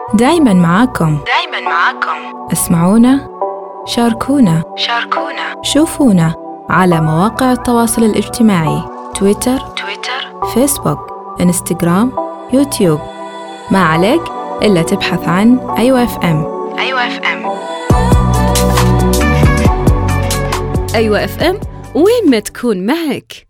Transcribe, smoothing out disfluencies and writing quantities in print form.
دايماً معاكم. اسمعونا، شاركونا، شوفونا على مواقع التواصل الاجتماعي تويتر، فيسبوك، انستغرام، يوتيوب. ما عليك إلا تبحث عن أيوة FM. أيوة FM، وين ما تكون معك.